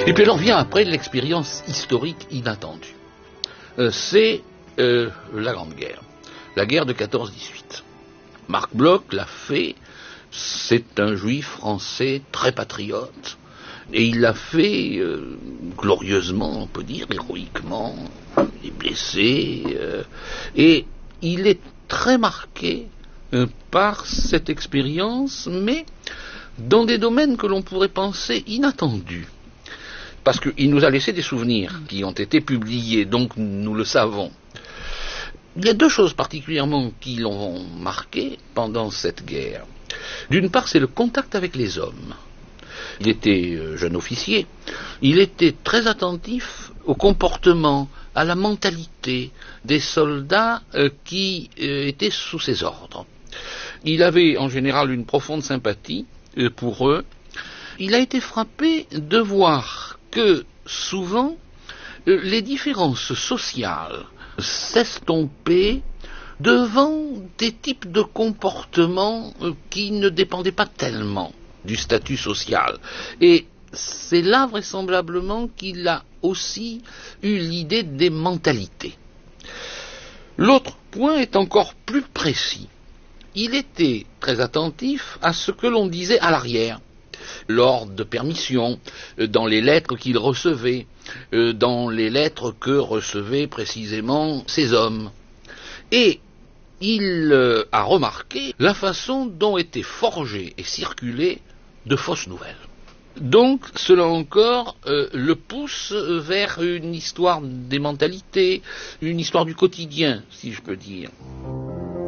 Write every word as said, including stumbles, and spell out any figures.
Et puis alors vient après l'expérience historique inattendue. Euh, c'est euh, la Grande Guerre, la guerre de quatorze dix-huit. Marc Bloch l'a fait, c'est un juif français très patriote, et il l'a fait euh, glorieusement, on peut dire, héroïquement, il est blessé, euh, et il est très marqué euh, par cette expérience, mais dans des domaines que l'on pourrait penser inattendus. Parce qu'il nous a laissé des souvenirs qui ont été publiés, donc nous le savons. Il y a deux choses particulièrement qui l'ont marqué pendant cette guerre. D'une part, c'est le contact avec les hommes. Il était euh, jeune officier, il était très attentif au comportement, à la mentalité des soldats euh, qui euh, étaient sous ses ordres. Il avait en général une profonde sympathie euh, pour eux. Il a été frappé de voir que souvent euh, les différences sociales s'estompaient devant des types de comportements euh, qui ne dépendaient pas tellement du statut social. Et c'est là vraisemblablement qu'il a aussi eu l'idée des mentalités. L'autre point est encore plus précis. Il était très attentif à ce que l'on disait à l'arrière, l'ordre de permission, dans les lettres qu'il recevait, dans les lettres que recevaient précisément ces hommes. Et il a remarqué la façon dont étaient forgées et circulées de fausses nouvelles. Donc, cela encore euh, le pousse vers une histoire des mentalités, une histoire du quotidien, si je peux dire.